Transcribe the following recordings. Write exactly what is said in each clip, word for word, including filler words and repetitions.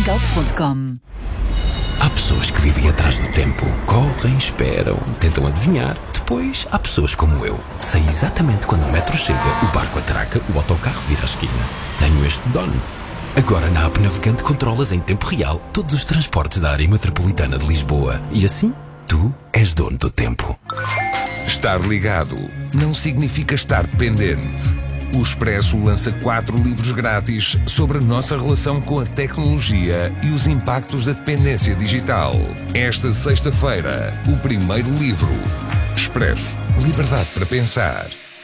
matrisalto ponto com. Há pessoas que vivem atrás do tempo. Correm, esperam, tentam adivinhar. Depois, há pessoas como eu. Sei exatamente quando o metro chega, o barco atraca, o autocarro vira a esquina. Tenho este dono. Agora na app Navegante controlas em tempo real todos os transportes da área metropolitana de Lisboa. E assim, tu és dono do tempo. Estar ligado não significa estar dependente. O Expresso lança quatro livros grátis sobre a nossa relação com a tecnologia e os impactos da dependência digital. Esta sexta-feira, o primeiro livro. Expresso. Liberdade para pensar.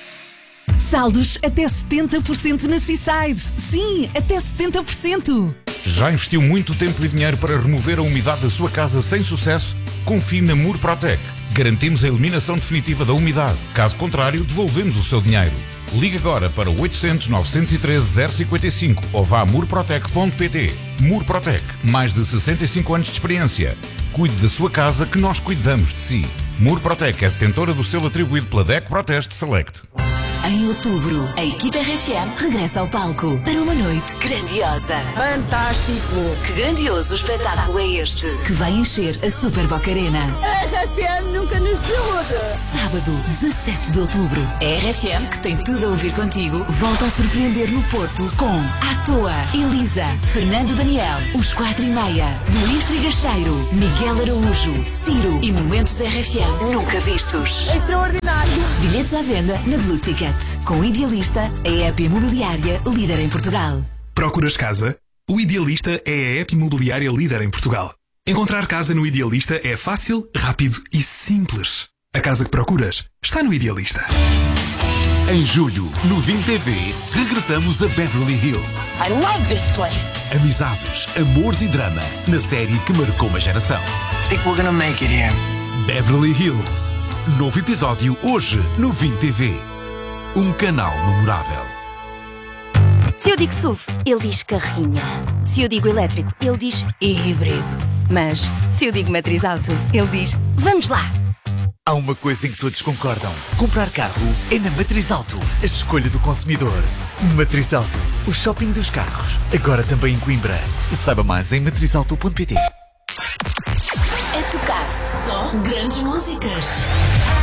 Saldos até setenta por cento na Seaside. Sim, até setenta por cento. Já investiu muito tempo e dinheiro para remover a umidade da sua casa sem sucesso? Confie na Murprotec. Garantimos a eliminação definitiva da umidade. Caso contrário, devolvemos o seu dinheiro. Ligue agora para oitocentos, novecentos e treze, zero cinquenta e cinco ou vá a murprotec ponto pt. Murprotec, mais de sessenta e cinco anos de experiência. Cuide da sua casa que nós cuidamos de si. Murprotec é detentora do selo atribuído pela D E C Proteste Select. Em outubro, a equipa R F M regressa ao palco para uma noite grandiosa. Fantástico! Que grandioso espetáculo é este que vai encher a Super Boca Arena? A R F M nunca nos desilude! Sábado, dezassete de outubro. A R F M, que tem tudo a ouvir contigo, volta a surpreender no Porto com À Toa, Elisa, Fernando Daniel, Os Quatro e Meia, Luís Trigacheiro, Miguel Araújo, Ciro e momentos R F M nunca vistos. Extraordinário! Bilhetes à venda na Blue Ticket. Com o Idealista, a app imobiliária líder em Portugal. Procuras casa? O Idealista é a app imobiliária líder em Portugal. Encontrar casa no Idealista é fácil, rápido e simples. A casa que procuras está no Idealista. Em julho, no Vim T V, regressamos a Beverly Hills. I love this place! Amizades, amores e drama, na série que marcou uma geração. Think we're gonna make it here. Beverly Hills. Novo episódio hoje no Vim T V. Um canal memorável. Se eu digo S U V, ele diz carrinha. Se eu digo elétrico, ele diz híbrido. Mas se eu digo matriz alto, ele diz vamos lá. Há uma coisa em que todos concordam. Comprar carro é na Matriz Alto, a escolha do consumidor. Matriz Alto, o shopping dos carros. Agora também em Coimbra. Saiba mais em matriz alto ponto pt. A tocar só grandes músicas.